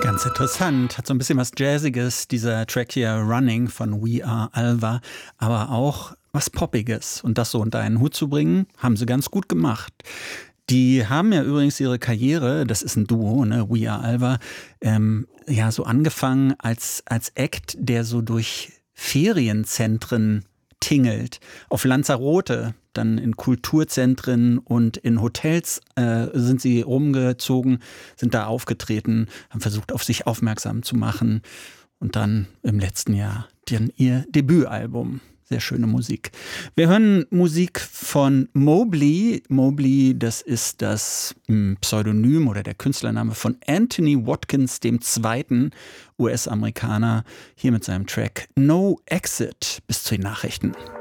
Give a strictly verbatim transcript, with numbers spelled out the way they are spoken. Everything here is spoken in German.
Ganz interessant, hat so ein bisschen was Jazziges, dieser Track hier Running von We Are Alva, aber auch was Poppiges. Und das so unter einen Hut zu bringen, haben sie ganz gut gemacht. Die haben ja übrigens ihre Karriere, das ist ein Duo, ne, We Are Alva, ähm, ja so angefangen als, als Act, der so durch Ferienzentren tingelt. Auf Lanzarote, dann in Kulturzentren und in Hotels äh, sind sie rumgezogen, sind da aufgetreten, haben versucht, auf sich aufmerksam zu machen. Und dann im letzten Jahr dann ihr Debütalbum. Sehr schöne Musik. Wir hören Musik von Mobley. Mobley, das ist das Pseudonym oder der Künstlername von Anthony Watkins, dem zweiten U S-Amerikaner, hier mit seinem Track No Exit. Bis zu den Nachrichten.